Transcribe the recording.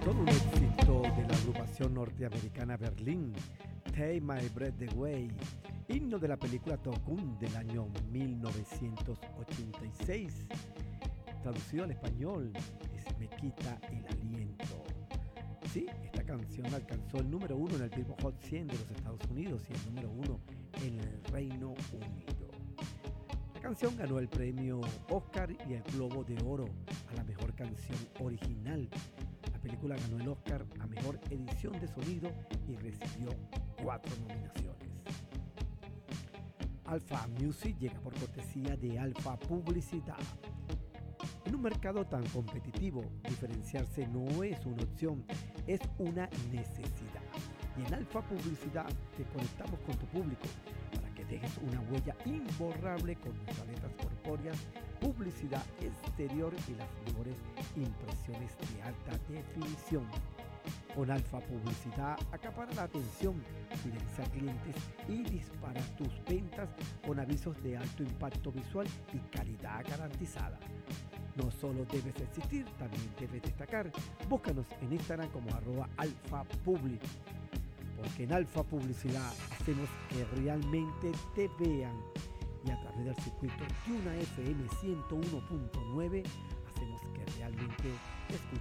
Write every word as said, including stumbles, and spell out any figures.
Todo un éxito de la agrupación norteamericana Berlín, Take My Breath Away, himno de la película Top Gun del año mil novecientos ochenta y seis, traducido al español es Me quita el aliento. Sí, esta canción alcanzó el número uno en el Billboard Hot cien de los Estados Unidos y el número uno en el Reino Unido. La canción ganó el premio Oscar y el Globo de Oro a la mejor canción original. La película ganó el Oscar a mejor edición de sonido y recibió cuatro nominaciones. Alpha Music llega por cortesía de Alpha Publicidad. En un mercado tan competitivo, diferenciarse no es una opción, es una necesidad. Y en Alpha Publicidad te conectamos con tu público para que dejes una huella imborrable con nuestras letras corpóreas, publicidad exterior y las mejores impresiones de alta definición. Con Alpha Publicidad acapara la atención, fideliza clientes y dispara tus ventas con avisos de alto impacto visual y calidad garantizada. No solo debes existir, también debes destacar. Búscanos en Instagram como arroba Alpha Publi, porque en Alpha Publicidad hacemos que realmente te vean y a través del circuito de una F M ciento uno punto nueve hacemos que realmente te escuchen.